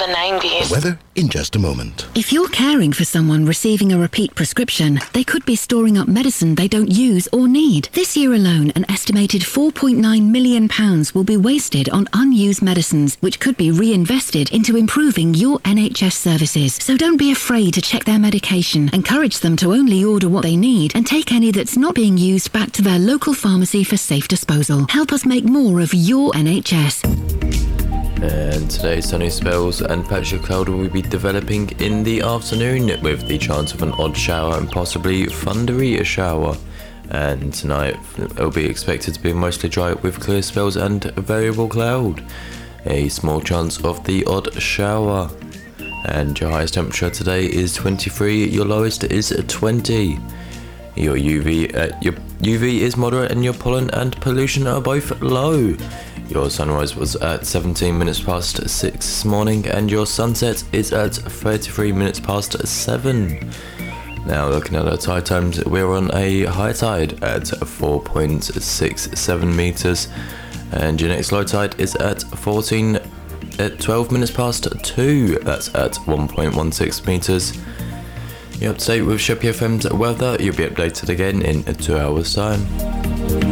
the 90s. Weather in just a moment. If you're caring for someone receiving a repeat prescription, they could be storing up medicine they don't use or need. This year alone, an estimated £4.9 million will be wasted on unused medicines, which could be reinvested into improving your NHS services. So don't be afraid to check their medication. Encourage them to only order what they need and take any that's not being used back to their local pharmacy for safe disposal. Help us make more of your NHS. And today's sunny spells and patch of cloud will be developing in the afternoon with the chance of an odd shower and possibly thundery shower. And tonight it will be expected to be mostly dry with clear spells and variable cloud. A small chance of the odd shower. And your highest temperature today is 23, your lowest is 20. Your UV is moderate and your pollen and pollution are both low. Your sunrise was at 17 minutes past 6 this morning and your sunset is at 33 minutes past 7. Now looking at our tide times, we're on a high tide at 4.67 metres and your next low tide is at 12 minutes past 2, that's at 1.16 metres. You're up to date with Sheppey FM's weather, you'll be updated again in 2 hours time.